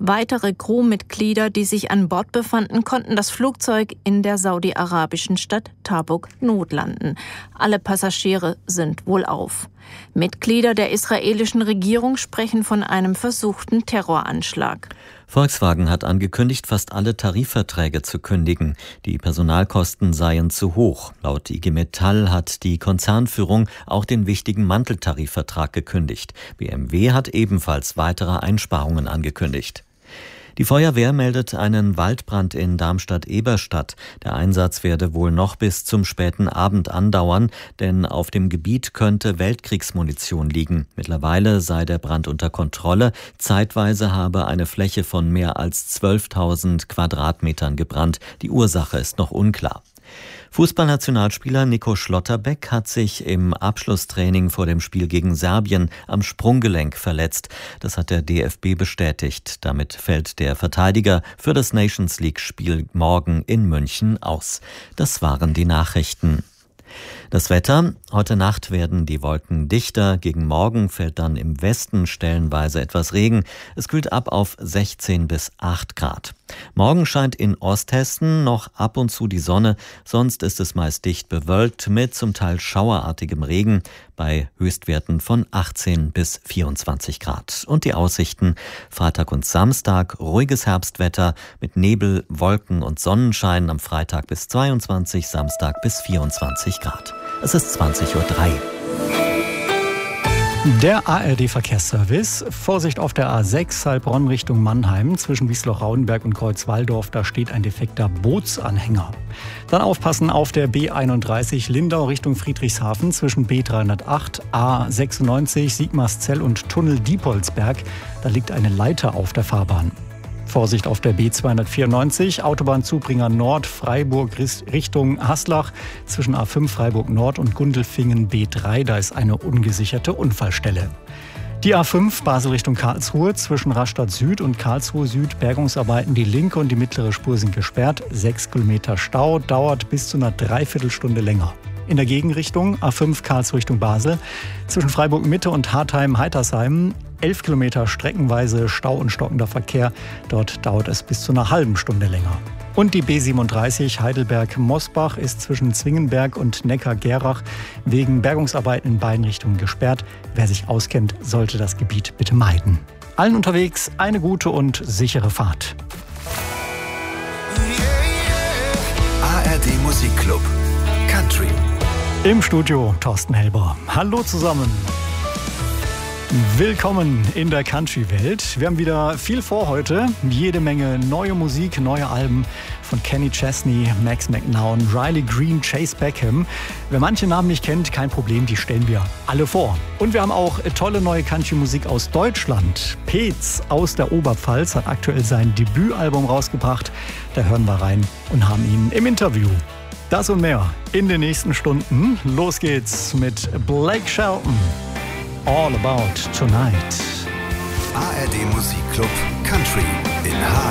Weitere Crewmitglieder, die sich an Bord befanden, konnten das Flugzeug in der saudi-arabischen Stadt Tabuk notlanden. Alle Passagiere sind wohlauf. Mitglieder der israelischen Regierung sprechen von einem versuchten Terroranschlag. Volkswagen hat angekündigt, fast alle Tarifverträge zu kündigen. Die Personalkosten seien zu hoch. Laut IG Metall hat die Konzernführung auch den wichtigen Manteltarifvertrag gekündigt. BMW hat ebenfalls weitere Einsparungen angekündigt. Die Feuerwehr meldet einen Waldbrand in Darmstadt-Eberstadt. Der Einsatz werde wohl noch bis zum späten Abend andauern, denn auf dem Gebiet könnte Weltkriegsmunition liegen. Mittlerweile sei der Brand unter Kontrolle. Zeitweise habe eine Fläche von mehr als 12.000 Quadratmetern gebrannt. Die Ursache ist noch unklar. Fußballnationalspieler Nico Schlotterbeck hat sich im Abschlusstraining vor dem Spiel gegen Serbien am Sprunggelenk verletzt. Das hat der DFB bestätigt. Damit fällt der Verteidiger für das Nations-League-Spiel morgen in München aus. Das waren die Nachrichten. Das Wetter. Heute Nacht werden die Wolken dichter. Gegen Morgen fällt dann im Westen stellenweise etwas Regen. Es kühlt ab auf 16 bis 8 Grad. Morgen scheint in Osthessen noch ab und zu die Sonne. Sonst ist es meist dicht bewölkt mit zum Teil schauerartigem Regen bei Höchstwerten von 18 bis 24 Grad. Und die Aussichten: Freitag und Samstag ruhiges Herbstwetter mit Nebel, Wolken und Sonnenschein, am Freitag bis 22, Samstag bis 24 Grad. Es ist 20:03 Uhr. Der ARD-Verkehrsservice. Vorsicht auf der A6 Heilbronn Richtung Mannheim. Zwischen Wiesloch-Raudenberg und Kreuzwaldorf, da steht ein defekter Bootsanhänger. Dann aufpassen auf der B31 Lindau Richtung Friedrichshafen. Zwischen B308, A96 Sigmarszell und Tunnel Diepolsberg. Da liegt eine Leiter auf der Fahrbahn. Vorsicht auf der B294, Autobahnzubringer Nord, Freiburg Richtung Haslach. Zwischen A5 Freiburg Nord und Gundelfingen B3, da ist eine ungesicherte Unfallstelle. Die A5 Basel Richtung Karlsruhe, zwischen Rastatt Süd und Karlsruhe Süd, Bergungsarbeiten, die linke und die mittlere Spur sind gesperrt. 6 Kilometer Stau, dauert bis zu einer Dreiviertelstunde länger. In der Gegenrichtung A5 Karlsruhe Richtung Basel, zwischen Freiburg Mitte und Hartheim-Heitersheim, 11 Kilometer streckenweise Stau und stockender Verkehr. Dort dauert es bis zu einer halben Stunde länger. Und die B37 Heidelberg-Mosbach ist zwischen Zwingenberg und Neckar-Gerach wegen Bergungsarbeiten in beiden Richtungen gesperrt. Wer sich auskennt, sollte das Gebiet bitte meiden. Allen unterwegs eine gute und sichere Fahrt. ARD Musikclub Country. Im Studio Thorsten Helber. Hallo zusammen. Willkommen in der Country-Welt. Wir haben wieder viel vor heute. Jede Menge neue Musik, neue Alben von Kenny Chesney, Max McNown, Riley Green, Chase Beckham. Wer manche Namen nicht kennt, kein Problem, die stellen wir alle vor. Und wir haben auch tolle neue Country-Musik aus Deutschland. Peetz aus der Oberpfalz hat aktuell sein Debütalbum rausgebracht. Da hören wir rein und haben ihn im Interview. Das und mehr in den nächsten Stunden. Los geht's mit Blake Shelton. All About Tonight. ARD Musikclub Country in